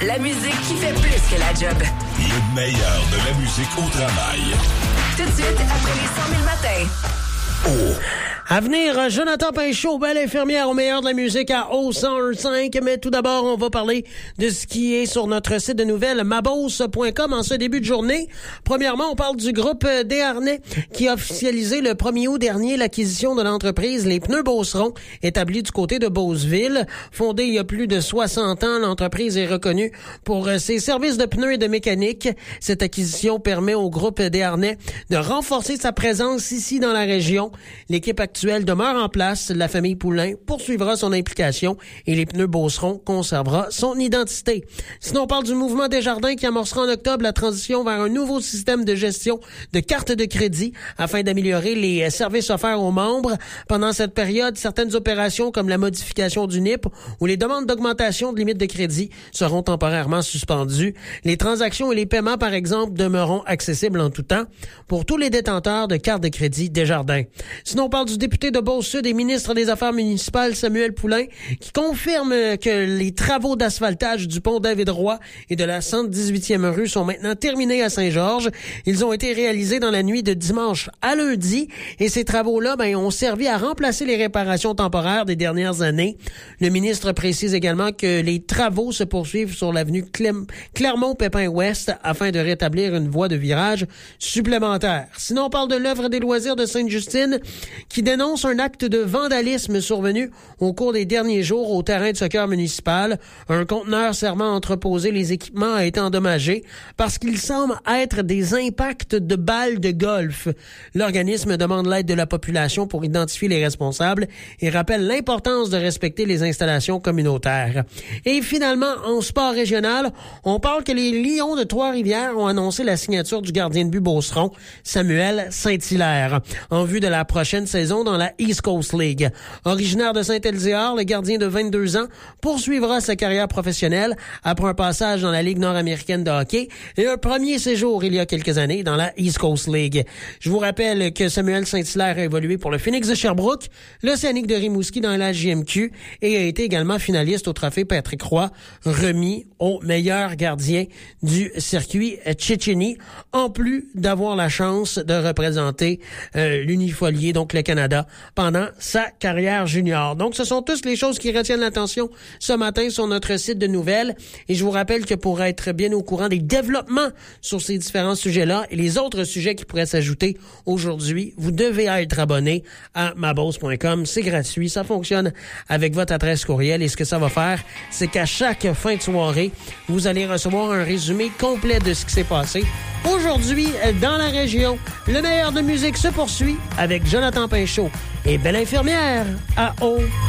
La musique qui fait plus que la job. Le meilleur de la musique au travail. Tout de suite, après les 100 000 matins. Oh. À venir, Jonathan Pinchot, belle infirmière au meilleur de la musique à O105. Mais tout d'abord, on va parler de ce qui est sur notre site de nouvelles, mabos.com, en ce début de journée. Premièrement, on parle du groupe Desharnais qui a officialisé le 1er août dernier l'acquisition de l'entreprise Les Pneus Beauceron, établie du côté de Beauceville. Fondée il y a plus de 60 ans, l'entreprise est reconnue pour ses services de pneus et de mécanique. Cette acquisition permet au groupe Desharnais de renforcer sa présence ici dans la région. L'équipe actuelle demeure en place. La famille Poulain poursuivra son implication et les Pneus Beauceron conservera son identité. Sinon, on parle du mouvement Desjardins qui amorcera en octobre la transition vers un nouveau système de gestion de cartes de crédit afin d'améliorer les services offerts aux membres. Pendant cette période, certaines opérations comme la modification du NIP ou les demandes d'augmentation de limite de crédit seront temporairement suspendues. Les transactions et les paiements, par exemple, demeureront accessibles en tout temps pour tous les détenteurs de cartes de crédit Desjardins. Sinon, on parle du député de Beauce-Sud et ministre des Affaires municipales, Samuel Poulain, qui confirme que les travaux d'asphaltage du pont David-Roy et de la 118e rue sont maintenant terminés à Saint-Georges. Ils ont été réalisés dans la nuit de dimanche à lundi et ces travaux-là ont servi à remplacer les réparations temporaires des dernières années. Le ministre précise également que les travaux se poursuivent sur l'avenue Clermont-Pépin-Ouest afin de rétablir une voie de virage supplémentaire. Sinon, on parle de l'œuvre des loisirs de Sainte-Justine qui dénonce un acte de vandalisme survenu au cours des derniers jours au terrain de soccer municipal. Un conteneur servant à entreposer les équipements a été endommagé parce qu'il semble être des impacts de balles de golf. L'organisme demande l'aide de la population pour identifier les responsables et rappelle l'importance de respecter les installations communautaires. Et finalement, en sport régional, on parle que les Lions de Trois-Rivières ont annoncé la signature du gardien de but Beauceron, Samuel Saint-Hilaire, en vue de la prochaine saison dans la East Coast League. Originaire de Saint-Éliard, le gardien de 22 ans poursuivra sa carrière professionnelle après un passage dans la Ligue nord-américaine de hockey et un premier séjour il y a quelques années dans la East Coast League. Je vous rappelle que Samuel Saint-Hilaire a évolué pour le Phoenix de Sherbrooke, l'Océanique de Rimouski dans la JMQ et a été également finaliste au trophée Patrick Roy, remis au meilleur gardien du circuit Tchétchénie, en plus d'avoir la chance de représenter l'Unifolier, donc le Canada, pendant sa carrière junior. Donc, ce sont toutes les choses qui retiennent l'attention ce matin sur notre site de nouvelles. Et je vous rappelle que pour être bien au courant des développements sur ces différents sujets-là et les autres sujets qui pourraient s'ajouter aujourd'hui, vous devez être abonné à mabos.com. C'est gratuit, ça fonctionne avec votre adresse courriel. Et ce que ça va faire, c'est qu'à chaque fin de soirée, vous allez recevoir un résumé complet de ce qui s'est passé aujourd'hui dans la région. Le meilleur de musique se poursuit avec Jonathan Pinchot et Belle Infirmière à O.